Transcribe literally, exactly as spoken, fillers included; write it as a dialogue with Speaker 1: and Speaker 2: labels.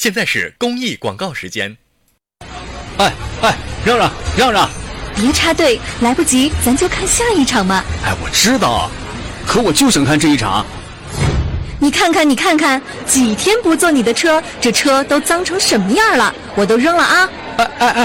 Speaker 1: 现在是公益广告时间。
Speaker 2: 哎哎，让让让让！
Speaker 3: 别插队，来不及，咱就看下一场嘛。
Speaker 2: 哎，我知道，可我就想看这一场。
Speaker 3: 你看看，你看看，几天不坐你的车，这车都脏成什么样了？我都扔了啊！
Speaker 2: 哎哎哎！